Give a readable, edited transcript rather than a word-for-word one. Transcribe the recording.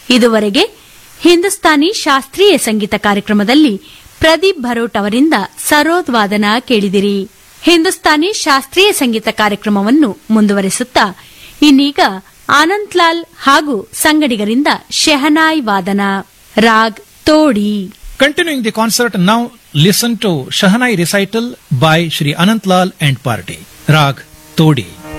ಇದುವರೆಗೆ ಹಿಂದೂಸ್ತಾನಿ ಶಾಸ್ತ್ರೀಯ ಸಂಗೀತ ಕಾರ್ಯಕ್ರಮದಲ್ಲಿ ಪ್ರದೀಪ್ ಭರೋಟ್ ಅವರಿಂದ ಸರೋದ್ ವಾದನ ಕೇಳಿದಿರಿ. ಹಿಂದೂಸ್ತಾನಿ ಶಾಸ್ತ್ರೀಯ ಸಂಗೀತ ಕಾರ್ಯಕ್ರಮವನ್ನು ಮುಂದುವರೆಸುತ್ತಾ ಇನ್ನೀಗ ಆನಂದ್ಲಾಲ್ ಹಾಗೂ ಸಂಗಡಿಗರಿಂದ ಶೆಹನಾಯ್ ವಾದನ, ರಾಗ್ ತೋಡಿ. Continuing the concert, now listen to Shahnai recital by Shri Anantlal and Party, Rag Todi.